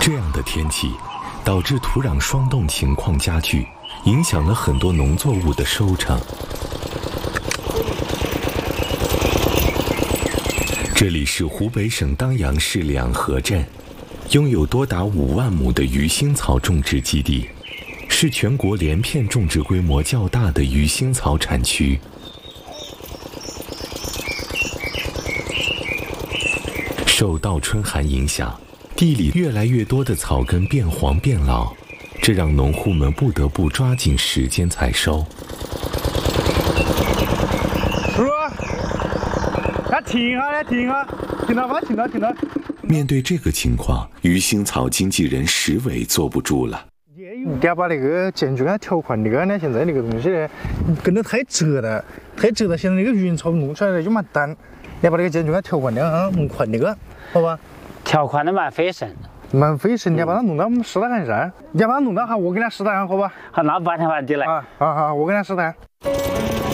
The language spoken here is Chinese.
这样的天气导致土壤霜冻情况加剧，影响了很多农作物的收成。这里是湖北省当阳市两河镇，拥有多达5万亩的鱼腥草种植基地，是全国连片种植规模较大的鱼腥草产区。受倒春寒影响，地里越来越多的草根变黄变老，这让农户们不得不抓紧时间采收。 叔，停下，停下，停了吧，停了。 面对这个情况，鱼腥草经纪人石伟坐不住了。 你要把那个建筑安调宽那个呢，现在那个东西呢，跟得太窄了，现在那个云草弄出来的就蛮单。你要把那个建筑安调宽点啊，弄宽那个，好吧？ 调宽的蛮费神。 蛮费神，你要把它弄到湿大汗上，你要把它弄到哈，我给它湿大汗，好吧？ 好，那半天半地来。 好，我给它湿大汗。